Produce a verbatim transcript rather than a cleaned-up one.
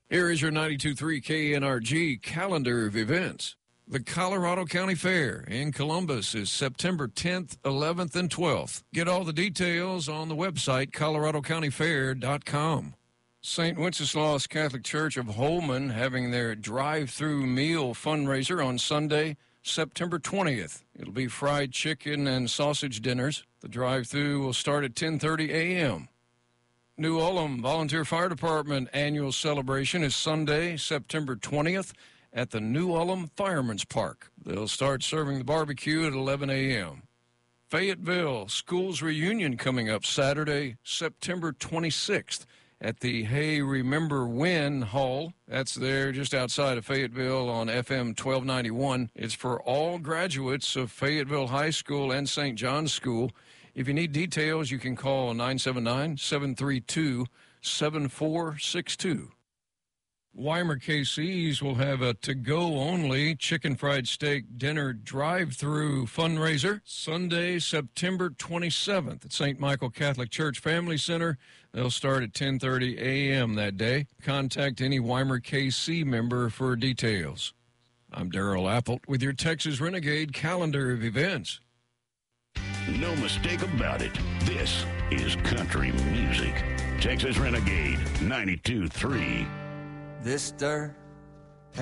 Here is your ninety-two point three K N R G calendar of events. The Colorado County Fair in Columbus is September tenth, eleventh, and twelfth. Get all the details on the website, colorado county fair dot com. Saint Wenceslaus Catholic Church of Holman having their drive-through meal fundraiser on Sunday, September twentieth. It'll be fried chicken and sausage dinners. The drive-through will start at ten thirty a.m. New Ulm Volunteer Fire Department annual celebration is Sunday, September twentieth at the New Ulm Fireman's Park. They'll start serving the barbecue at eleven a.m. Fayetteville Schools Reunion coming up Saturday, September twenty-sixth at the Hey Remember When Hall. That's there just outside of Fayetteville on F M twelve ninety-one. It's for all graduates of Fayetteville High School and Saint John's School. If you need details, you can call nine seven nine, seven three two, seven four six two. Weimar K Cs will have a to-go-only chicken fried steak dinner drive-through fundraiser Sunday, September twenty-seventh at Saint Michael Catholic Church Family Center. They'll start at ten thirty a.m. that day. Contact any Weimar K C member for details. I'm Darrell Appelt with your Texas Renegade calendar of events. No mistake about it. This is country music. Texas Renegade ninety-two point three. This dirt